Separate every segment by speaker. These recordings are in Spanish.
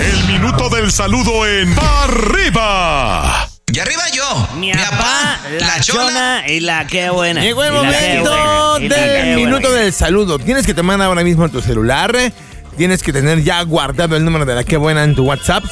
Speaker 1: El minuto del saludo en Arriba.
Speaker 2: Y arriba yo,
Speaker 3: mi papá, la chona y la que buena.
Speaker 4: Llegó el momento del minuto del saludo. Tienes que tomar ahora mismo tu celular. Tienes que tener ya guardado el número de la que buena en tu WhatsApp,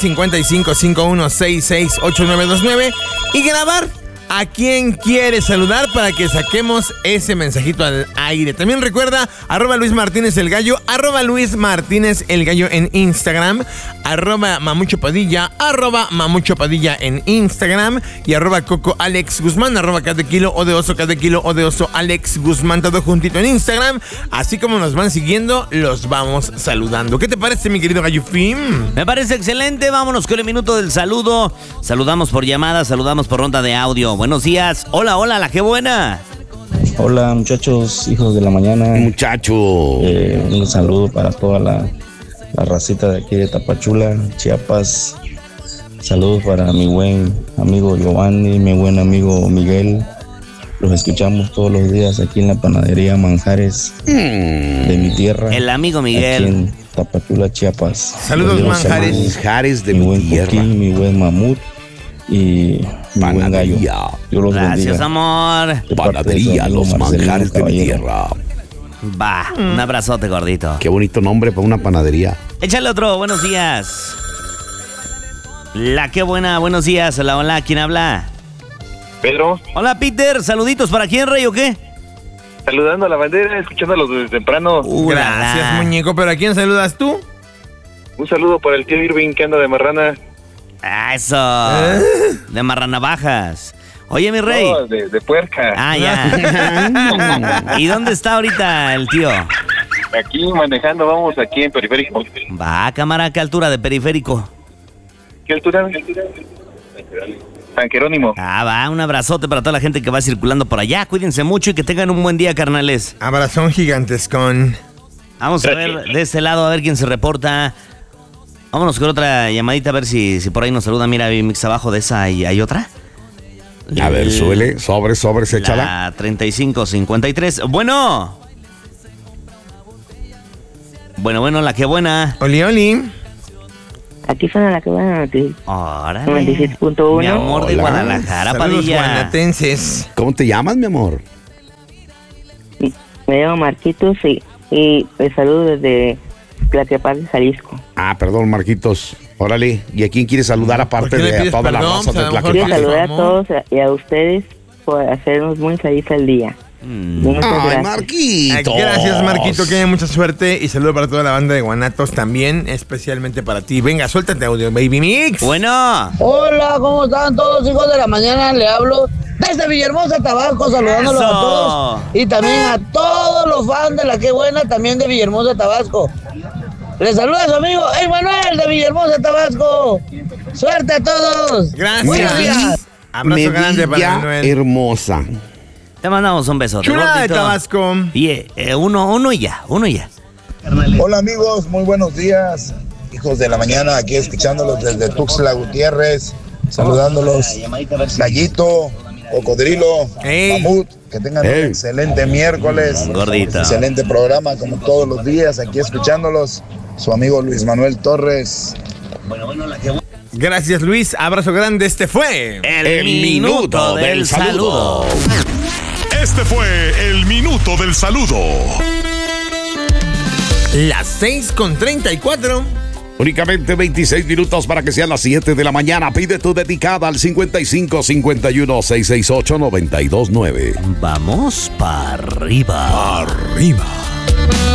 Speaker 4: 5551668929, y grabar a quien quieres saludar para que saquemos ese mensajito al aire. También recuerda, @Luis Martínez el Gallo, @Luis Martínez el Gallo en Instagram, @Mamucho Padilla, @Mamucho Padilla en Instagram, y @Coco Alex Guzmán, @Cada Kilo o de Oso, Cada Kilo o de Oso Alex Guzmán, todo juntito en Instagram. Así como nos van siguiendo, los vamos saludando. ¿Qué te parece, mi querido Gallo Film?
Speaker 3: Me parece excelente. Vámonos con el minuto del saludo. Saludamos por llamada, saludamos por ronda de audio. Buenos días. Hola, la que buena.
Speaker 5: Hola, muchachos, hijos de la mañana.
Speaker 6: Muchacho.
Speaker 5: Un saludo para toda la racita de aquí de Tapachula, Chiapas. Saludos para mi buen amigo Giovanni, mi buen amigo Miguel. Los escuchamos todos los días aquí en la panadería Manjares de mi tierra.
Speaker 3: El amigo Miguel.
Speaker 5: Aquí en Tapachula, Chiapas.
Speaker 4: Saludos, Manjares.
Speaker 6: Manjares de
Speaker 5: mi
Speaker 6: mi
Speaker 5: buen
Speaker 6: tierra.
Speaker 5: Coquín, mi buen Mamut y mi buen Gallo. Dios los
Speaker 3: Gracias,
Speaker 5: bendiga.
Speaker 3: amor.
Speaker 6: Panadería Los Manjares de mi tierra.
Speaker 3: Va, un abrazote, gordito.
Speaker 6: Qué bonito nombre para una panadería.
Speaker 3: Échale otro. Buenos días. La que buena. Buenos días. Hola. ¿Quién habla?
Speaker 7: Pedro,
Speaker 3: Hola, Peter. ¿Saluditos para quién, rey, o qué?
Speaker 7: saludando a la bandera, escuchándolos desde temprano.
Speaker 4: Gracias, muñeco. ¿Pero a quién saludas tú?
Speaker 7: Un saludo para el tío Irving que anda de marrana.
Speaker 3: Ah, eso. De marranavajas. Oye, mi rey.
Speaker 7: No, de puerca.
Speaker 3: Ah, ya. ¿Y dónde está ahorita el tío?
Speaker 7: Aquí manejando, vamos aquí en Periférico.
Speaker 3: Va, cámara, ¿qué altura de periférico?
Speaker 7: ¿Qué altura? San Jerónimo.
Speaker 3: Ah, va, un abrazote para toda la gente que va circulando por allá. Cuídense mucho y que tengan un buen día, carnales.
Speaker 4: Abrazón gigantescón.
Speaker 3: Vamos a ver de este lado, a ver quién se reporta. Vámonos con otra llamadita, a ver si por ahí nos saluda. Mira, mix abajo de esa hay otra.
Speaker 6: A ver, suele, sobres, échala.
Speaker 3: La 3553. Bueno, la que buena.
Speaker 4: Oli.
Speaker 8: Aquí suena la que buena.
Speaker 3: Órale.
Speaker 8: 97.1.
Speaker 3: Mi amor de
Speaker 6: Hola.
Speaker 3: Guadalajara,
Speaker 4: Saludos
Speaker 3: Padilla.
Speaker 4: guanatenses.
Speaker 6: ¿Cómo te llamas, mi amor?
Speaker 8: Me llamo Marquitos y les saludo desde Tlaquepaque, Jalisco.
Speaker 6: Ah, perdón, Marquitos. Órale. ¿Y a quién quieres saludar aparte
Speaker 4: ¿Por qué le
Speaker 6: de a
Speaker 4: pides
Speaker 6: todas las
Speaker 4: perdón?
Speaker 6: razas de
Speaker 4: Pues a lo mejor
Speaker 8: Quiero
Speaker 6: Tlaquepaque?
Speaker 8: saludar a
Speaker 4: amor.
Speaker 8: todos y a ustedes por hacernos muy feliz el día. Muchas
Speaker 6: Ay,
Speaker 8: gracias.
Speaker 6: Marquitos.
Speaker 4: Gracias, Marquito, que haya mucha suerte. Y saludo para toda la banda de Guanatos también, especialmente para ti. Venga, suéltate audio, Baby Mix.
Speaker 3: Bueno.
Speaker 9: Hola, ¿cómo están todos, hijos de la mañana? Le hablo desde Villahermosa, Tabasco, saludándolos
Speaker 3: Eso.
Speaker 9: a todos. Y también a todos los fans de La Que Buena, también de Villahermosa, Tabasco. Les saluda su amigo Manuel de Villahermosa, Tabasco. ¡Suerte a todos!
Speaker 4: Gracias.
Speaker 9: Buenos días.
Speaker 4: Abrazo grande para
Speaker 6: Medilla
Speaker 4: Manuel.
Speaker 6: hermosa.
Speaker 3: Te mandamos un besote.
Speaker 4: Chulada de
Speaker 3: gordito.
Speaker 4: Tabasco.
Speaker 3: Y uno y ya.
Speaker 10: Hola amigos, muy buenos días, hijos de la mañana, aquí escuchándolos desde Tuxtla Gutiérrez, saludándolos, Gallito, Cocodrilo,
Speaker 4: Ey.
Speaker 10: Mamut, que tengan un excelente miércoles,
Speaker 3: Gordito.
Speaker 10: excelente programa como todos los días, aquí escuchándolos, su amigo Luis Manuel Torres.
Speaker 4: Gracias, Luis. Abrazo grande. Este fue
Speaker 3: El minuto del saludo.
Speaker 1: Este fue el minuto del saludo.
Speaker 4: las 6:34.
Speaker 6: Únicamente 26 minutos para que sean las 7 de la mañana. Pide tu dedicada al 5551-668-929.
Speaker 3: Vamos para arriba.
Speaker 4: Arriba.